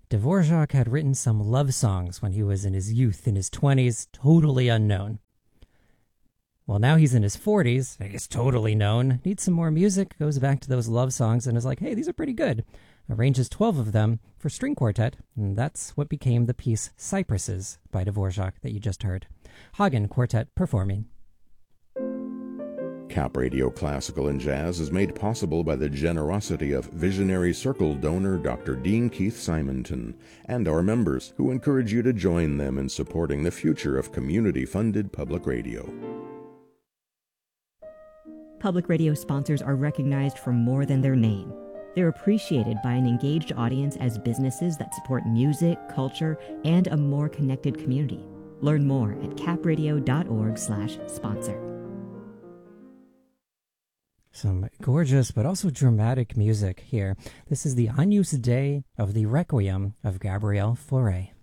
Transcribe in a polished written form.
Dvorak had written some love songs when he was in his youth, in his 20s, totally unknown. Well, now he's in his 40s, I guess totally known, needs some more music, goes back to those love songs and is like, hey, these are pretty good. Arranges 12 of them for string quartet, and that's what became the piece Cypresses by Dvorak that you just heard. Hagen Quartet performing. Cap Radio Classical and Jazz is made possible by the generosity of Visionary Circle donor Dr. Dean Keith Simonton and our members, who encourage you to join them in supporting the future of community-funded public radio. Public radio sponsors are recognized for more than their name. They're appreciated by an engaged audience as businesses that support music, culture, and a more connected community. Learn more at capradio.org/sponsor. Some gorgeous but also dramatic music here. This is the Agnus Dei of the Requiem of Gabriel Fauré.